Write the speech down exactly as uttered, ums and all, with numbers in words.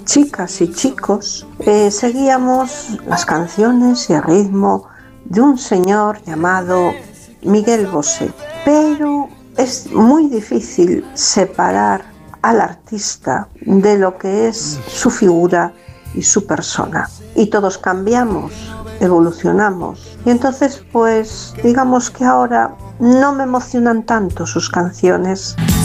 chicas y chicos, eh, seguíamos las canciones y el ritmo de un señor llamado Miguel Bosé. Pero es muy difícil separar al artista de lo que es su figura y su persona. Y todos cambiamos, evolucionamos. Y entonces, pues, digamos que ahora no me emocionan tanto sus canciones.